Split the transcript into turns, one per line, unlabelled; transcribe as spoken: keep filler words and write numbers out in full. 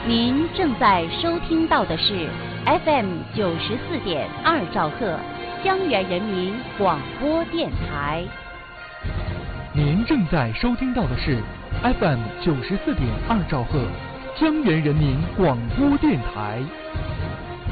您正在收听到的是 F M 九十四点二兆赫，江源人民广播电台。
您正在收听到的是 F M 九十四点二兆赫，江源人民广播电台。